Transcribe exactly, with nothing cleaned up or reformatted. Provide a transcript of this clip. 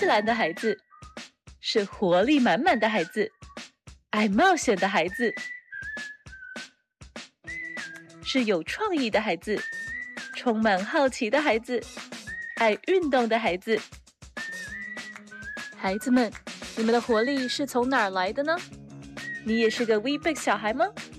起来的孩子，是活力满满的孩子，爱冒险的孩子，是有创意的孩子，充满好奇的孩子，爱运动的孩子。孩子们，你们的活力是从哪儿来的呢？你也是个 We Big 小孩吗？